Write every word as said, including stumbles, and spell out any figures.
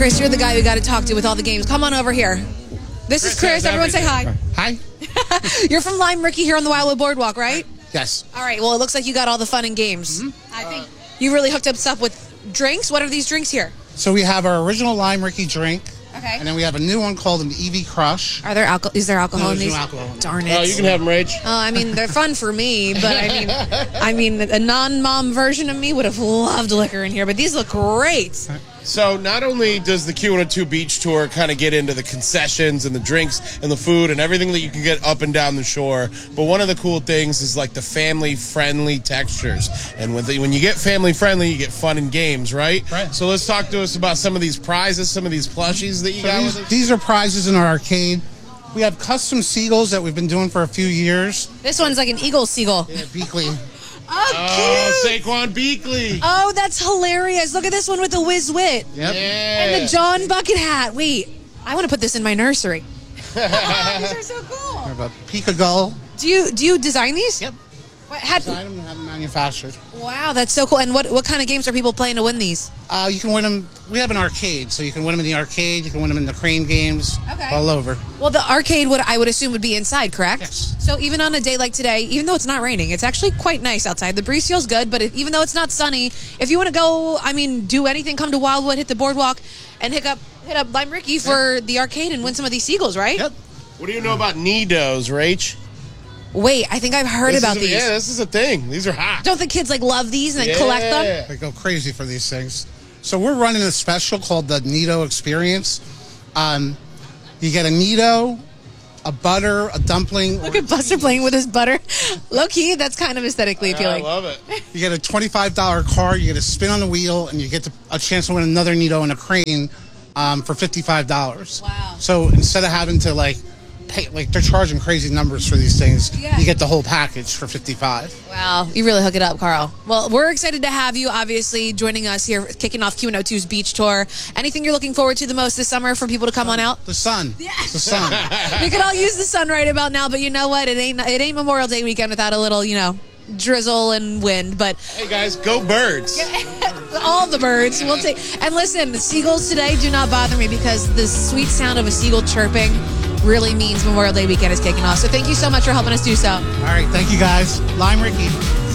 Chris, you're the guy we got to talk to with all the games. Come on over here. This is Chris. Everyone say hi. Hi. You're from Lime Ricky here on the Wildwood Boardwalk, right? Yes. All right. Well, it looks like you got all the fun and games. Mm-hmm. I think you really hooked us up with drinks. What are these drinks here? So we have our original Lime Ricky drink. Okay. And then we have a new one called an E V Crush. Are there alcohol? Is there alcohol No, in there's these? no alcohol in them. Darn it. Oh, you can have them, Rach. Oh, I mean, they're fun for me, but I mean, I mean, a non-mom version of me would have loved liquor in here, but these look great. So not only does the Q one oh two Beach Tour kind of get into the concessions and the drinks and the food and everything that you can get up and down the shore, but one of the cool things is like the family-friendly textures. And when, the, when you get family-friendly, you get fun and games, right? Right. So let's talk to us about some of these prizes, some of these plushies that you So got these, with us. these are prizes in our arcade. We have custom seagulls that we've been doing for a few years. This one's like an eagle seagull. Yeah, Beakley. Oh, Oh, cute. Saquon Beakley. Oh, that's hilarious. Look at this one with the whiz wit. Yep. Yeah. And the John Bucket hat. Wait, I want to put this in my nursery. Oh, these are so We cool. have a Pika Gull. Do you do you design these? Yep. What, had, Design them and have them manufactured. wow, that's so cool. And what what kind of games are people playing to win these? Uh, you can win them. We have an arcade, so you can win them in the arcade. You can win them in the crane games. Okay. All over. Well, the arcade would I would assume would be inside, correct? Yes. So even on a day like today, even though it's not raining, it's actually quite nice outside. The breeze feels good, but if, even though it's not sunny, if you want to go, I mean, do anything, come to Wildwood, hit the boardwalk, and hit up hit up Lime Ricky for yep. the arcade and win some of these seagulls, right? Yep. What do you know about Nidos, Rach? Wait, I think I've heard This about is a- these. Yeah, this is a thing. These are hot. Don't the kids like love these and then Yeah. collect them? They go crazy for these things. So we're running a special called the Nido Experience. Um, you get a Nido, a butter, a dumpling. Look at Buster playing with his butter. Low key, that's kind of aesthetically I appealing. love it. You get a twenty-five dollar car. You get a spin on the wheel, and you get to, a chance to win another Nido and a crane um, for fifty-five dollars. Wow. So instead of having to like pay, like they're charging crazy numbers for these things, Yeah. you get the whole package for fifty-five. Wow, you really hook it up, Carl. Well, we're excited to have you, obviously, joining us here, kicking off Q one oh two's Beach Tour. Anything you're looking forward to the most this summer for people to come on out? The sun. Yeah. The sun. We could all use the sun right about now, but you know what? It ain't it ain't Memorial Day weekend without a little, you know, drizzle and wind. But Hey, guys, go birds. all the birds will take. And listen, the seagulls today do not bother me because the sweet sound of a seagull chirping really means Memorial Day weekend is kicking off. So thank you so much for helping us do so. All right. Thank you, guys. Lime Ricky.